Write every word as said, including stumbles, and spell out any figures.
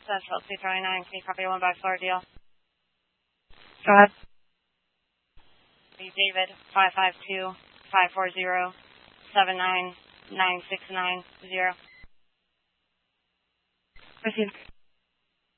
Central two twenty-nine. Can you copy one by floor deal? Go ahead. David, five five two, five four zero, seven nine nine six nine zero. Received.